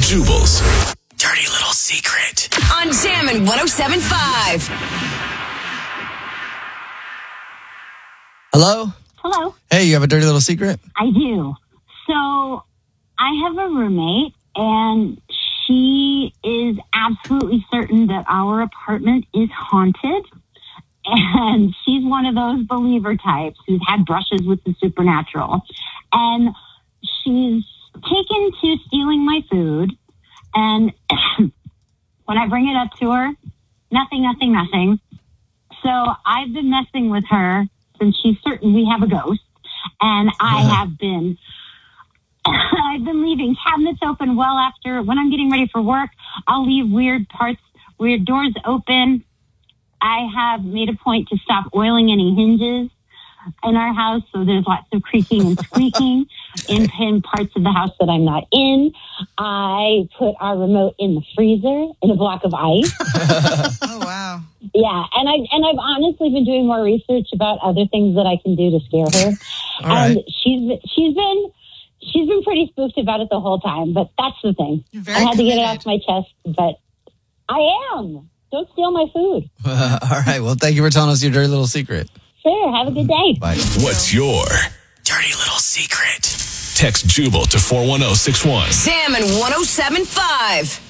Jubal's dirty little secret on Jammin' 107.5. Hello? Hello. Hey, you have a dirty little secret? I do. So I have a roommate, and she is absolutely certain that our apartment is haunted. And she's one of those believer types who's had brushes with the supernatural. And she's taken to stealing my food. And when I bring it up to her, nothing. So I've been messing with her since she's certain we have a ghost. And I've been leaving cabinets open well after when I'm getting ready for work. I'll leave weird doors open. I have made a point to stop oiling any hinges in our house, so there's lots of creaking and squeaking in parts of the house that I'm not in. I put our remote in the freezer in a block of ice. Oh, wow. Yeah, and I've honestly been doing more research about other things that I can do to scare her. And she's been pretty spooked about it the whole time, but that's the thing. I had to get it off my chest, but I am. Don't steal my food. All right. Well, thank you for telling us your dirty little secret. Sure. Have a good day. Bye. What's your dirty little secret? Text Jubal to 41061. Jammin' 107.5.